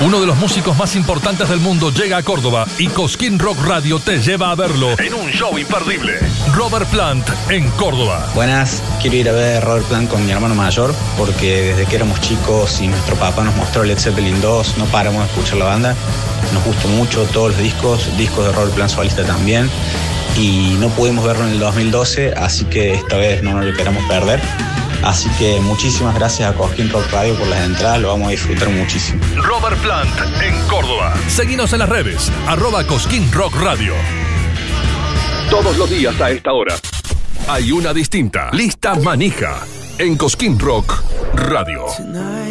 Uno de los músicos más importantes del mundo llega a Córdoba y Cosquín Rock Radio te lleva a verlo en un show imperdible. Robert Plant en Córdoba. Buenas, quiero ir a ver Robert Plant con mi hermano mayor porque desde que éramos chicos y nuestro papá nos mostró Led Zeppelin 2, no paramos de escuchar la banda. Nos gustó mucho todos los discos de Robert Plant solista también, y no pudimos verlo en el 2012, así que esta vez no nos lo queremos perder. Así que muchísimas gracias a Cosquín Rock Radio por las entradas, lo vamos a disfrutar muchísimo. Robert Plant en Córdoba. Seguinos en las redes, @Cosquín Rock Radio. Todos los días a esta hora hay una distinta. Lista manija en Cosquín Rock Radio.